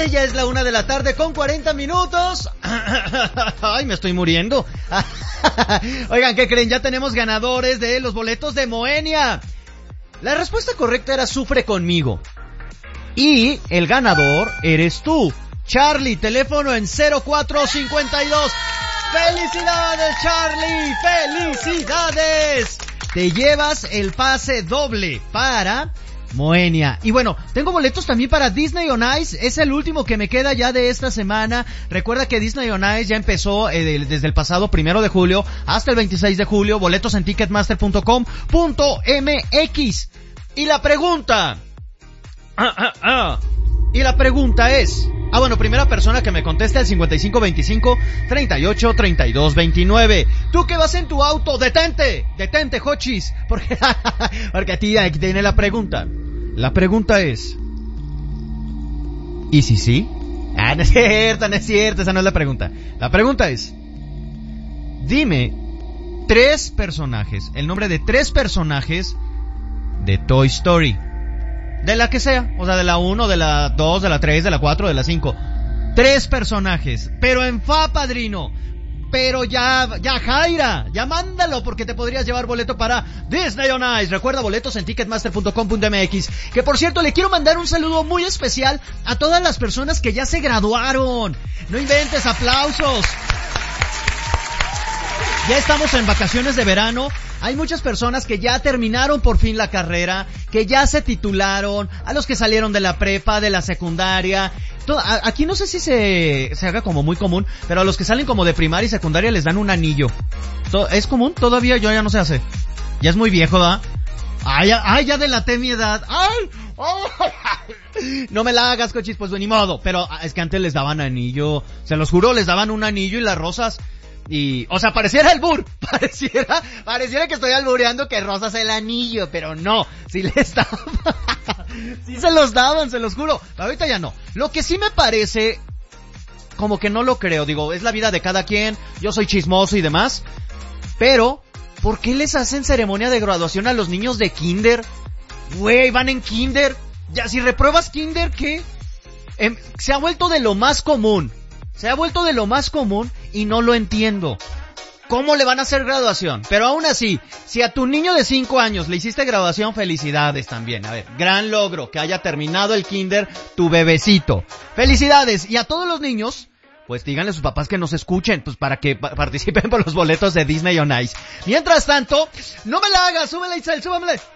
Ya es la 1:40 p.m. Ay, me estoy muriendo. Oigan, ¿qué creen? Ya tenemos ganadores de los boletos de Moenia. La respuesta correcta era Sufre Conmigo. Y el ganador eres tú, Charlie, teléfono en 0452. ¡Felicidades, Charlie! ¡Felicidades! Te llevas el pase doble para Moenia. Y bueno, tengo boletos también para Disney on Ice. Es el último que me queda ya de esta semana. Recuerda que Disney on Ice ya empezó desde el pasado 1 de julio hasta el 26 de julio. Boletos en ticketmaster.com.mx. Y la pregunta... Y la pregunta es... bueno, primera persona que me conteste al 5525-383229. Tú que vas en tu auto, detente, Jochis, porque a ti aquí tiene la pregunta. La pregunta es... ¿y si sí? No es cierto, esa no es la pregunta. La pregunta es... dime 3 personajes, el nombre de 3 personajes de Toy Story. De la que sea, o sea, de la 1, de la 2, de la 3, de la 4, de la 5. 3 personajes, pero en fa, padrino. Pero ya Jaira, ya mándalo porque te podrías llevar boleto para Disney on Ice. Recuerda, boletos en ticketmaster.com.mx. Que por cierto, le quiero mandar un saludo muy especial a todas las personas que ya se graduaron. No inventes, aplausos. Ya estamos en vacaciones de verano. Hay muchas personas que ya terminaron por fin la carrera, que ya se titularon, a los que salieron de la prepa, de la secundaria. Aquí no sé si se haga como muy común, pero a los que salen como de primaria y secundaria les dan un anillo. ¿Es común? Todavía yo ya no se hace. Ya es muy viejo, ¿verdad? Ya delaté mi edad. No me la hagas, Cochis, pues ni modo. Pero es que antes les daban anillo, se los juro, les daban un anillo y las rosas. Y, o sea, pareciera albur, pareciera que estoy albureando que rosas el anillo, pero no, sí les daban, sí se los daban, se los juro, ahorita ya no. Lo que sí me parece, como que no lo creo, digo, es la vida de cada quien, yo soy chismoso y demás, pero, ¿por qué les hacen ceremonia de graduación a los niños de kinder? Güey, van en kinder, ya si repruebas kinder, ¿qué? Se ha vuelto de lo más común. Y no lo entiendo. ¿Cómo le van a hacer graduación? Pero aún así, si a tu niño de 5 años le hiciste graduación, felicidades también. A ver, gran logro que haya terminado el kinder tu bebecito. Felicidades. Y a todos los niños, pues díganle a sus papás que nos escuchen, pues para que participen por los boletos de Disney on Ice. Mientras tanto, no me la hagas, súbele, Itzel, súbele.